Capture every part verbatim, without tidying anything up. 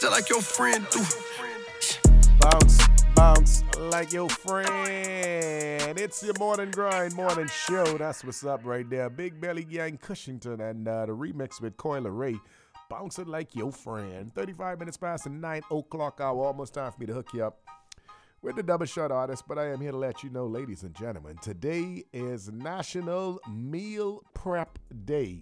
it like your friend do. Bounce, bounce like your friend. It's your morning grind, morning show. That's what's up right there. Big Belly Gang Cushington and uh, the remix with Coil Ray. Bounce it like your friend. thirty-five minutes past the nine o'clock hour. Almost time for me to hook you up with the double shot artist. But I am here to let you know, ladies and gentlemen, today is National Meal Prep Day.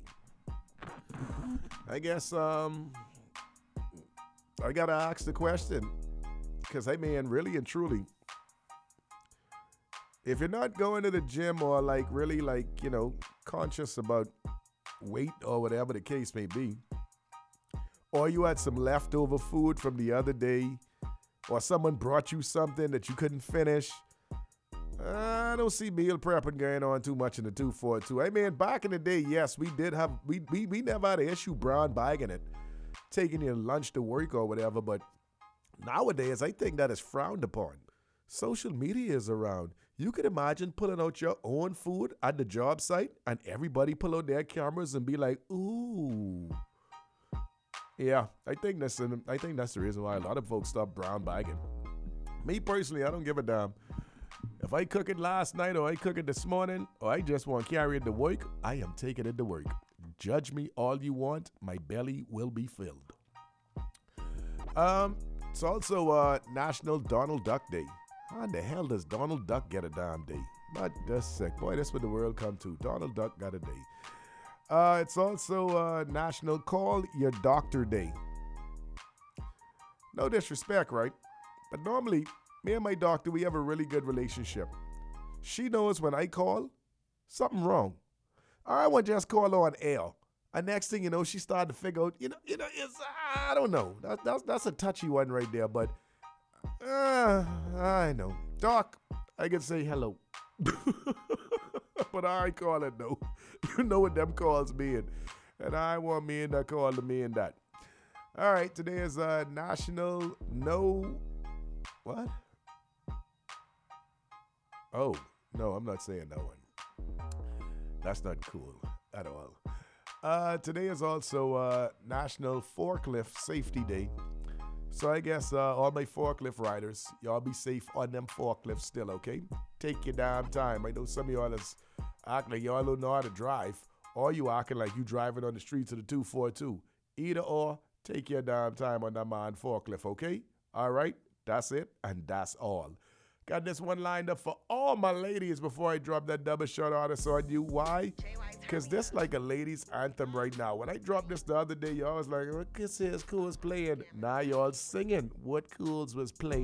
I guess um, I got to ask the question. Because, hey, man, really and truly, if you're not going to the gym or, like, really, like, you know, conscious about weight or whatever the case may be, or you had some leftover food from the other day, or someone brought you something that you couldn't finish, I don't see meal prepping going on too much in the two forty-two. Hey, man, back in the day, yes, we did have, we we, we never had an issue brown bagging it, taking your lunch to work or whatever, but nowadays, I think that is frowned upon. Social media is around. You could imagine pulling out your own food at the job site and everybody pull out their cameras and be like, ooh. Yeah, I think that's I think that's the reason why a lot of folks stop brown bagging. Me personally, I don't give a damn. If I cook it last night or I cook it this morning or I just want to carry it to work, I am taking it to work. Judge me all you want. My belly will be filled. Um... It's also uh, National Donald Duck Day. How in the hell does Donald Duck get a damn day? Not just sick. Boy, that's what the world come to. Donald Duck got a day. Uh, it's also uh, National Call Your Doctor Day. No disrespect, right? But normally, me and my doctor, we have a really good relationship. She knows when I call, something wrong. I won't just call her on air. And next thing you know, she started to figure out, you know, you know, it's, I don't know. That, that's that's a touchy one right there, but uh, I know. Doc, I can say hello. But I ain't call it no. You know what them calls mean. And I want me and that call to me and that. All right, today is uh, National No, what? Oh, no, I'm not saying that one. That's not cool at all. Uh, today is also uh, National Forklift Safety Day. So I guess uh, all my forklift riders, y'all be safe on them forklifts still, okay? Take your damn time. I know some of y'all is acting like y'all don't know how to drive, or you acting like you driving on the streets of the two forty-two. Either or, take your damn time on that man forklift, okay? All right? That's it, and that's all. Got this one lined up for all my ladies before I drop that double shot artist on you. Why? Because this like a ladies anthem right now. When I dropped this the other day, y'all was like, what Kiss is Cool's playing? Now y'all singing what Cool's was playing.